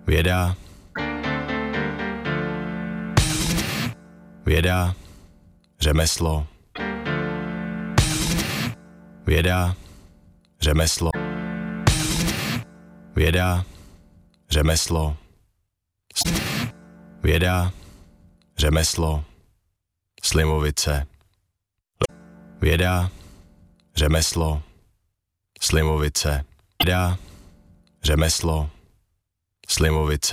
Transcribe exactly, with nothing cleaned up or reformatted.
Věda. Věda. Řemeslo. Věda. Řemeslo. Věda. Řemeslo. Věda. Řemeslo. Slimovice. Věda. Řemeslo. Slimovice. Věda. Řemeslo. Slimovice.